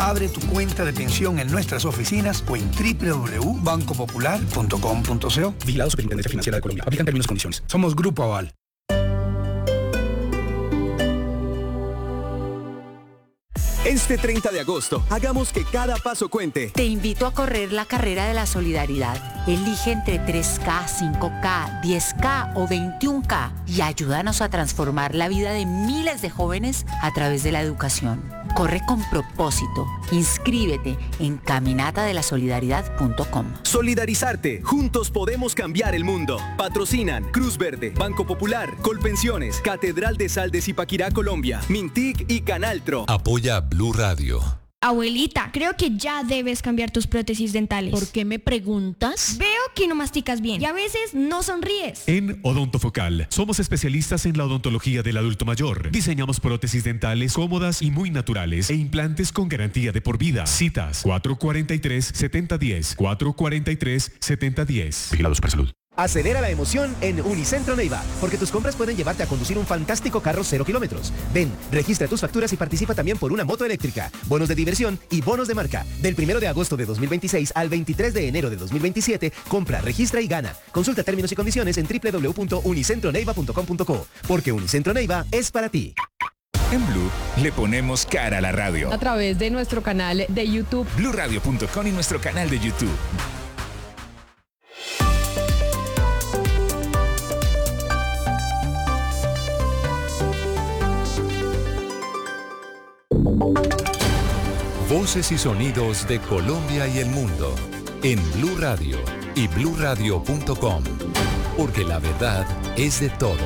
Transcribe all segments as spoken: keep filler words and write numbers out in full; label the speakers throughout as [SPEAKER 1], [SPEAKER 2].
[SPEAKER 1] Abre tu cuenta de pensión en nuestras oficinas o en doble u doble u doble u punto banco popular punto com punto co. Vigilado Superintendencia Financiera de Colombia. Aplican términos y condiciones. Somos Grupo Aval.
[SPEAKER 2] Este treinta de agosto, hagamos que cada paso cuente.
[SPEAKER 3] Te invito a correr la carrera de la solidaridad. Elige entre tres K, cinco K, diez K o veintiún K y ayúdanos a transformar la vida de miles de jóvenes a través de la educación. Corre con propósito. Inscríbete en caminata de la solidaridad punto com.
[SPEAKER 2] Solidarizarte. Juntos podemos cambiar el mundo. Patrocinan Cruz Verde, Banco Popular, Colpensiones, Catedral de Sal de Zipaquirá, Colombia, Mintic y Canaltro.
[SPEAKER 4] Apoya Blue Radio.
[SPEAKER 5] Abuelita, creo que ya debes cambiar tus prótesis dentales.
[SPEAKER 6] ¿Por qué me preguntas?
[SPEAKER 5] Veo que no masticas bien y a veces no sonríes.
[SPEAKER 7] En Odontofocal somos especialistas en la odontología del adulto mayor. Diseñamos prótesis dentales cómodas y muy naturales e implantes con garantía de por vida. Citas cuatro cuatro tres, siete cero uno cero, cuatro cuatro tres, siete cero uno cero. Vigilados por salud.
[SPEAKER 8] Acelera la emoción en Unicentro Neiva, porque tus compras pueden llevarte a conducir un fantástico carro cero kilómetros. Ven, registra tus facturas y participa también por una moto eléctrica, bonos de diversión y bonos de marca. Del primero de agosto de dos mil veintiséis al veintitrés de enero de dos mil veintisiete, compra, registra y gana. Consulta términos y condiciones en doble u doble u doble u punto unicentro neiva punto com punto co, porque Unicentro Neiva es para ti.
[SPEAKER 9] En Blue le ponemos cara a la radio.
[SPEAKER 10] A través de nuestro canal de YouTube.
[SPEAKER 9] blue radio punto com y nuestro canal de YouTube.
[SPEAKER 4] Voces y sonidos de Colombia y el mundo en Blue Radio y blue radio punto com, porque la verdad es de todos.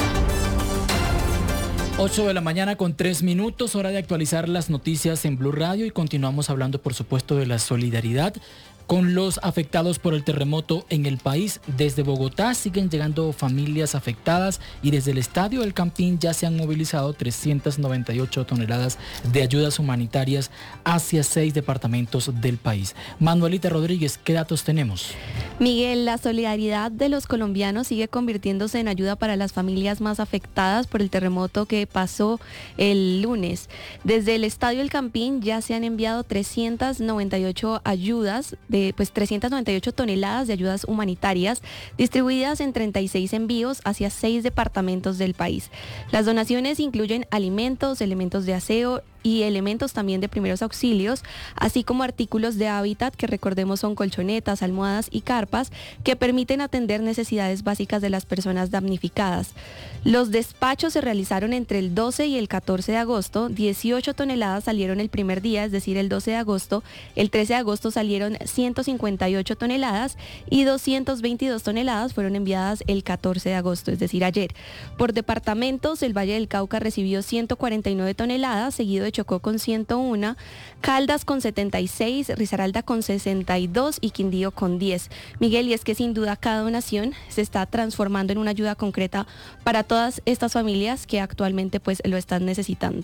[SPEAKER 11] ocho de la mañana con tres minutos, hora de actualizar las noticias en Blue Radio y continuamos hablando, por supuesto, de la solidaridad con los afectados por el terremoto en el país. Desde Bogotá siguen llegando familias afectadas y desde el Estadio El Campín ya se han movilizado trescientas noventa y ocho toneladas de ayudas humanitarias hacia seis departamentos del país. Manuelita Rodríguez, ¿qué datos tenemos?
[SPEAKER 12] Miguel, la solidaridad de los colombianos sigue convirtiéndose en ayuda para las familias más afectadas por el terremoto que pasó el lunes. Desde el Estadio El Campín ya se han enviado trescientas noventa y ocho ayudas de pues trescientas noventa y ocho toneladas de ayudas humanitarias distribuidas en treinta y seis envíos hacia seis departamentos del país. Las donaciones incluyen alimentos, elementos de aseo y elementos también de primeros auxilios, así como artículos de hábitat que recordemos son colchonetas, almohadas y carpas que permiten atender necesidades básicas de las personas damnificadas. Los despachos se realizaron entre el doce y el catorce de agosto, dieciocho toneladas salieron el primer día, es decir, el doce de agosto, el trece de agosto salieron ciento cincuenta y ocho toneladas y doscientas veintidós toneladas fueron enviadas el catorce de agosto, es decir, ayer. Por departamentos, el Valle del Cauca recibió ciento cuarenta y nueve toneladas, seguido de Chocó con ciento uno, Caldas con setenta y seis, Risaralda con sesenta y dos y Quindío con diez. Miguel, y es que sin duda cada donación se está transformando en una ayuda concreta para todas estas familias que actualmente pues lo están necesitando.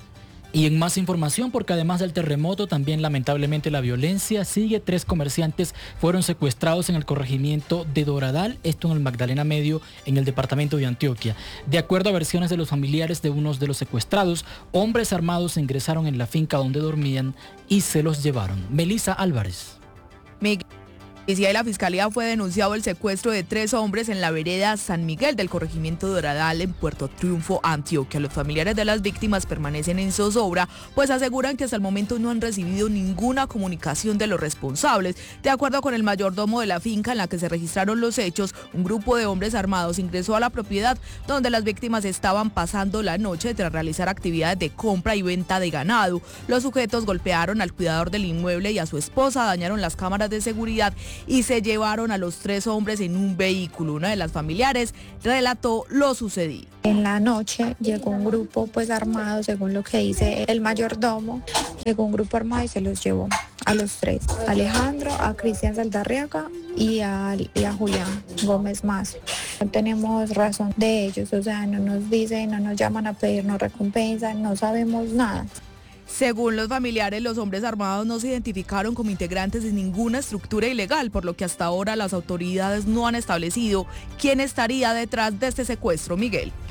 [SPEAKER 11] Y en más información, porque además del terremoto, también lamentablemente la violencia sigue. Tres comerciantes fueron secuestrados en el corregimiento de Doradal, esto en el Magdalena Medio, en el departamento de Antioquia. De acuerdo a versiones de los familiares de unos de los secuestrados, hombres armados ingresaron en la finca donde dormían y se los llevaron. Melissa Álvarez.
[SPEAKER 13] Miguel. La policía y la fiscalía fue denunciado el secuestro de tres hombres en la vereda San Miguel del corregimiento de Doradal en Puerto Triunfo, Antioquia. Los familiares de las víctimas permanecen en zozobra, pues aseguran que hasta el momento no han recibido ninguna comunicación de los responsables. De acuerdo con el mayordomo de la finca en la que se registraron los hechos, un grupo de hombres armados ingresó a la propiedad donde las víctimas estaban pasando la noche tras realizar actividades de compra y venta de ganado. Los sujetos golpearon al cuidador del inmueble y a su esposa, dañaron las cámaras de seguridad y se llevaron a los tres hombres en un vehículo. Una de las familiares relató lo sucedido.
[SPEAKER 14] En la noche llegó un grupo pues armado, según lo que dice el mayordomo, llegó un grupo armado y se los llevó a los tres, a Alejandro, a Cristian Saldarriaga y a, y a Julián Gómez Mazo. No tenemos razón de ellos, o sea, no nos dicen, no nos llaman a pedirnos recompensa, no sabemos nada.
[SPEAKER 13] Según los familiares, los hombres armados no se identificaron como integrantes de ninguna estructura ilegal, por lo que hasta ahora las autoridades no han establecido quién estaría detrás de este secuestro, Miguel.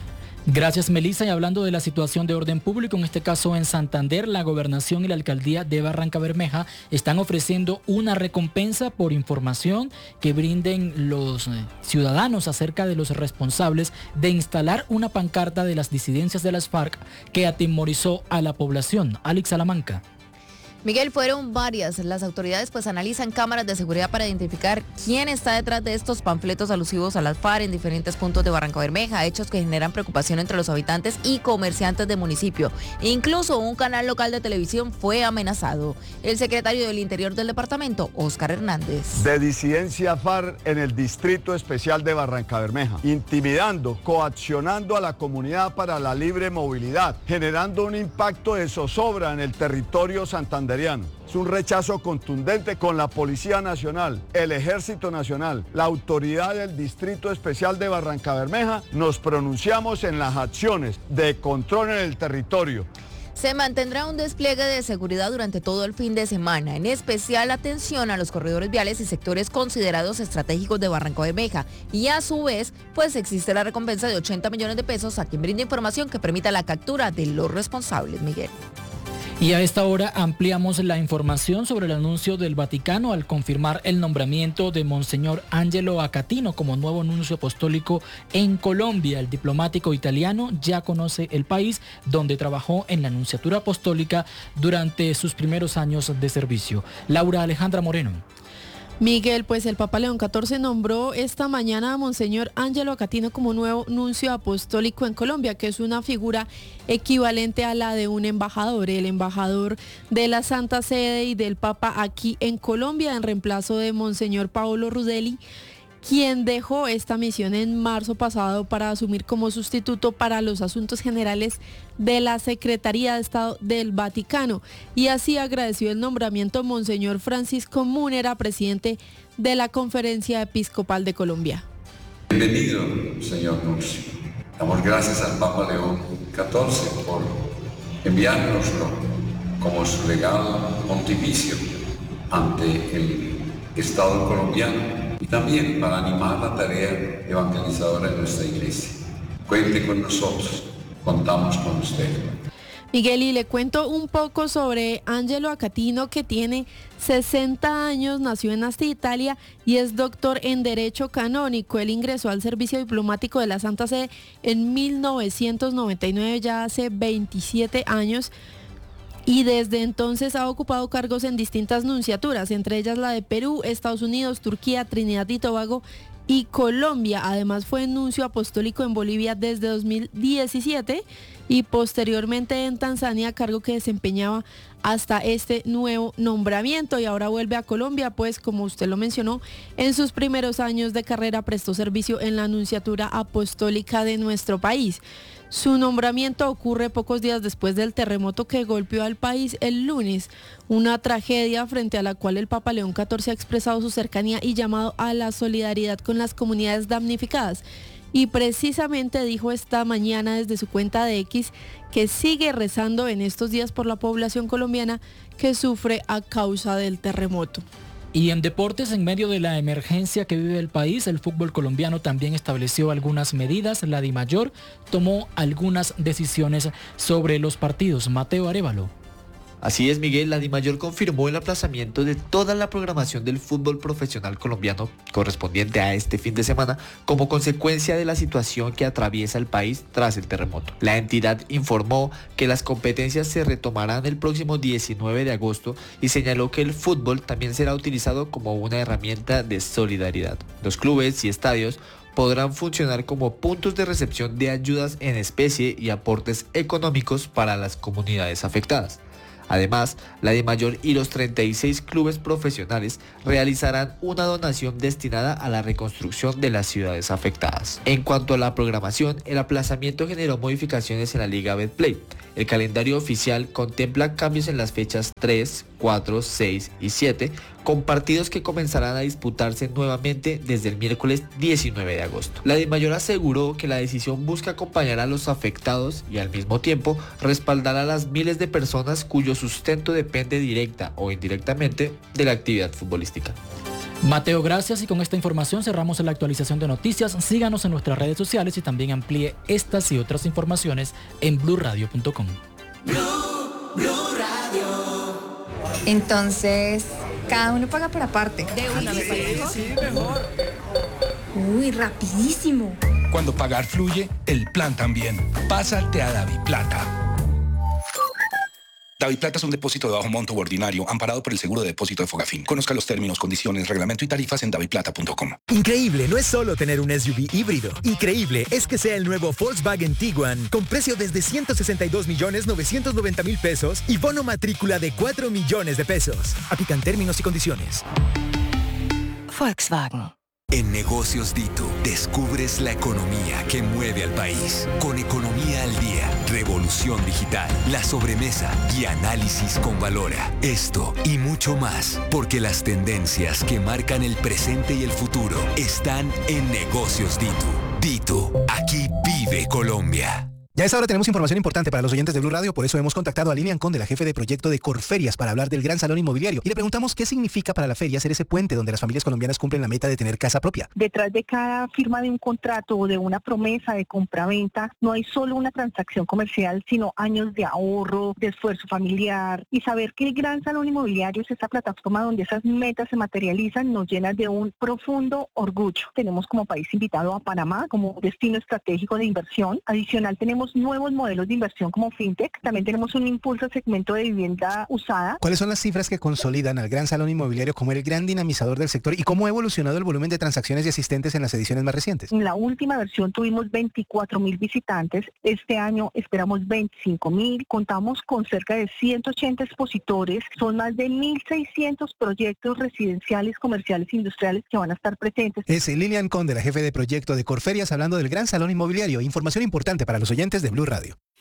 [SPEAKER 11] Gracias, Melissa. Y hablando de la situación de orden público, en este caso en Santander, la gobernación y la alcaldía de Barrancabermeja están ofreciendo una recompensa por información que brinden los ciudadanos acerca de los responsables de instalar una pancarta de las disidencias de las FARC que atemorizó a la población. Alex Salamanca.
[SPEAKER 15] Miguel, fueron varias. Las autoridades pues analizan cámaras de seguridad para identificar quién está detrás de estos panfletos alusivos a las FARC en diferentes puntos de Barrancabermeja, hechos que generan preocupación entre los habitantes y comerciantes del municipio. Incluso un canal local de televisión fue amenazado. El secretario del Interior del departamento, Óscar Hernández.
[SPEAKER 16] De disidencia FARC en el Distrito Especial de Barrancabermeja, intimidando, coaccionando a la comunidad para la libre movilidad, generando un impacto de zozobra en el territorio santandereano. Es un rechazo contundente con la Policía Nacional, el Ejército Nacional, la autoridad del Distrito Especial de Barrancabermeja. Nos pronunciamos en las acciones de control en el territorio.
[SPEAKER 15] Se mantendrá un despliegue de seguridad durante todo el fin de semana, en especial atención a los corredores viales y sectores considerados estratégicos de Barrancabermeja. Y a su vez, pues existe la recompensa de ochenta millones de pesos a quien brinde información que permita la captura de los responsables, Miguel.
[SPEAKER 11] Y a esta hora ampliamos la información sobre el anuncio del Vaticano al confirmar el nombramiento de Monseñor Angelo Acatino como nuevo nuncio apostólico en Colombia. El diplomático italiano ya conoce el país, donde trabajó en la nunciatura apostólica durante sus primeros años de servicio. Laura Alejandra Moreno.
[SPEAKER 17] Miguel, pues el Papa León catorce nombró esta mañana a Monseñor Angelo Acatino como nuevo nuncio apostólico en Colombia, que es una figura equivalente a la de un embajador, el embajador de la Santa Sede y del Papa aquí en Colombia, en reemplazo de Monseñor Paolo Rudelli, quien dejó esta misión en marzo pasado para asumir como sustituto para los asuntos generales de la Secretaría de Estado del Vaticano. Y así agradeció el nombramiento Monseñor Francisco Múnera, presidente de la Conferencia Episcopal de Colombia.
[SPEAKER 18] Bienvenido, señor nuncio. Damos gracias al Papa León catorce por enviárnoslo como su legado pontificio ante el Estado colombiano, y también para animar la tarea evangelizadora de nuestra iglesia. Cuente con nosotros, contamos con usted.
[SPEAKER 17] Miguel, y le cuento un poco sobre Angelo Acatino, que tiene sesenta años, nació en Asti, Italia, y es doctor en Derecho Canónico. Él ingresó al servicio diplomático de la Santa Sede en mil novecientos noventa y nueve, ya hace veintisiete años. Y desde entonces ha ocupado cargos en distintas nunciaturas, entre ellas la de Perú, Estados Unidos, Turquía, Trinidad y Tobago y Colombia. Además fue nuncio apostólico en Bolivia desde dos mil diecisiete y posteriormente en Tanzania, cargo que desempeñaba hasta este nuevo nombramiento. Y ahora vuelve a Colombia, pues como usted lo mencionó, en sus primeros años de carrera prestó servicio en la nunciatura apostólica de nuestro país. Su nombramiento ocurre pocos días después del terremoto que golpeó al país el lunes, una tragedia frente a la cual el Papa León catorce ha expresado su cercanía y llamado a la solidaridad con las comunidades damnificadas. Y precisamente dijo esta mañana desde su cuenta de X que sigue rezando en estos días por la población colombiana que sufre a causa del terremoto.
[SPEAKER 11] Y en deportes, en medio de la emergencia que vive el país, el fútbol colombiano también estableció algunas medidas. La DIMAYOR tomó algunas decisiones sobre los partidos. Mateo Arévalo.
[SPEAKER 19] Así es, Miguel, la DIMAYOR confirmó el aplazamiento de toda la programación del fútbol profesional colombiano correspondiente a este fin de semana como consecuencia de la situación que atraviesa el país tras el terremoto. La entidad informó que las competencias se retomarán el próximo diecinueve de agosto y señaló que el fútbol también será utilizado como una herramienta de solidaridad. Los clubes y estadios podrán funcionar como puntos de recepción de ayudas en especie y aportes económicos para las comunidades afectadas. Además, la DIMAYOR y los treinta y seis clubes profesionales realizarán una donación destinada a la reconstrucción de las ciudades afectadas. En cuanto a la programación, el aplazamiento generó modificaciones en la Liga Betplay. El calendario oficial contempla cambios en las fechas tres, cuatro, seis y siete, con partidos que comenzarán a disputarse nuevamente desde el miércoles diecinueve de agosto. La DIMAYOR aseguró que la decisión busca acompañar a los afectados y al mismo tiempo respaldar a las miles de personas cuyo sustento depende directa o indirectamente de la actividad futbolística.
[SPEAKER 11] Mateo, gracias, y con esta información cerramos la actualización de noticias. Síganos en nuestras redes sociales y también amplíe estas y otras informaciones en blue radio punto com.
[SPEAKER 20] Blue, Blue Radio. Entonces, cada uno paga por aparte.
[SPEAKER 13] De una, me parece.
[SPEAKER 20] Sí, mejor. Uy, rapidísimo.
[SPEAKER 1] Cuando pagar fluye, el plan también. Pásate a DaviPlata. DaviPlata es un depósito de bajo monto ordinario amparado por el seguro de depósito de Fogafín. Conozca los términos, condiciones, reglamento y tarifas en daviplata punto com.
[SPEAKER 21] Increíble no es solo tener un S U V híbrido. Increíble es que sea el nuevo Volkswagen Tiguan con precio desde ciento sesenta y dos millones novecientos noventa mil pesos y bono matrícula de cuatro millones de pesos. Aplican términos y condiciones.
[SPEAKER 3] Volkswagen.
[SPEAKER 22] En Negocios Dito, descubres la economía que mueve al país. Con Economía al Día, Revolución Digital, La Sobremesa y análisis con Valora. Esto y mucho más, porque las tendencias que marcan el presente y el futuro están en Negocios Dito. Dito, aquí vive Colombia.
[SPEAKER 8] Ya a esta hora tenemos información importante para los oyentes de Blue Radio, por eso hemos contactado a Lilian Conde, la jefe de proyecto de Corferias, para hablar del Gran Salón Inmobiliario. Y le preguntamos qué significa para la feria ser ese puente donde las familias colombianas cumplen la meta de tener casa propia.
[SPEAKER 23] Detrás de cada firma de un contrato o de una promesa de compra-venta, no hay solo una transacción comercial, sino años de ahorro, de esfuerzo familiar. Y saber que el Gran Salón Inmobiliario es esa plataforma donde esas metas se materializan nos llena de un profundo orgullo. Tenemos como país invitado a Panamá como destino estratégico de inversión. Adicional, tenemos nuevos modelos de inversión como fintech. También tenemos un impulso al segmento de vivienda usada.
[SPEAKER 8] ¿Cuáles son las cifras que consolidan al Gran Salón Inmobiliario como el gran dinamizador del sector y cómo ha evolucionado el volumen de transacciones y asistentes en las ediciones más recientes?
[SPEAKER 23] En la última versión tuvimos veinticuatro mil visitantes. Este año esperamos veinticinco mil. Contamos con cerca de ciento ochenta expositores. Son más de mil seiscientos proyectos residenciales, comerciales e industriales que van a estar presentes.
[SPEAKER 8] Es Lilian Conde, la jefe de proyecto de Corferias, hablando del Gran Salón Inmobiliario. Información importante para los oyentes de Blue Radio.